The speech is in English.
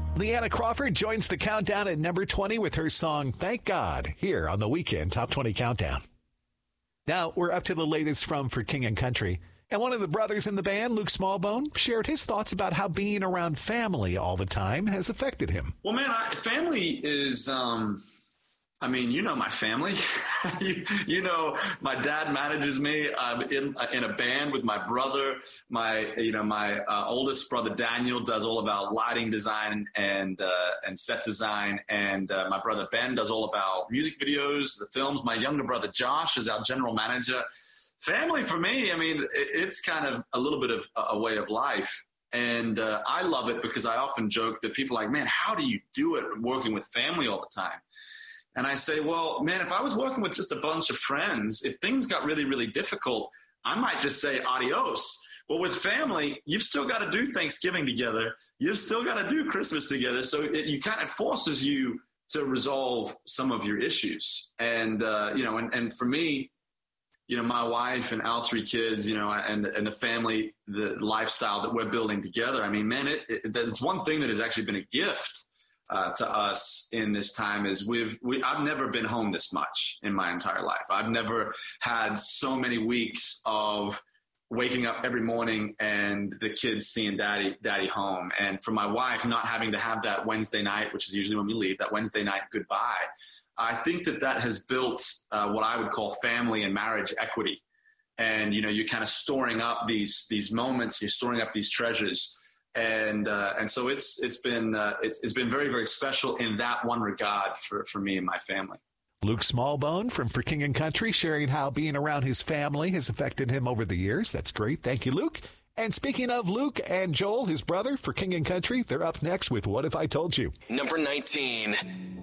Leanna Crawford joins the countdown at number 20 with her song Thank God here on the Weekend Top 20 Countdown. Now we're up to the latest from For King and Country. And one of the brothers in the band, Luke Smallbone, shared his thoughts about how being around family all the time has affected him. Well, man, family is, you know my family. you know, my dad manages me. I'm in a band with my brother. My oldest brother, Daniel, does all about lighting design and set design. And my brother, Ben, does all about music videos, the films. My younger brother, Josh, is our general manager. Family for me, it's kind of a little bit of a way of life. And I love it because I often joke that people are like, man, how do you do it working with family all the time? And I say, well, man, if I was working with just a bunch of friends, if things got really, really difficult, I might just say adios. Well, with family, you've still got to do Thanksgiving together. You've still got to do Christmas together. So it kind of forces you to resolve some of your issues. And, and for me, my wife and our 3 kids, and the family, the lifestyle that we're building together. It's one thing that has actually been a gift to us in this time is I've never been home this much in my entire life. I've never had so many weeks of waking up every morning and the kids seeing daddy home. And for my wife, not having to have that Wednesday night, which is usually when we leave, that Wednesday night goodbye. I think that has built what I would call family and marriage equity. And, you're kind of storing up these moments, you're storing up these treasures. And so it's been very, very special in that one regard for me and my family. Luke Smallbone from For King and Country sharing how being around his family has affected him over the years. That's great. Thank you, Luke. And speaking of Luke and Joel, his brother, For King and Country, they're up next with What If I Told You? Number 19.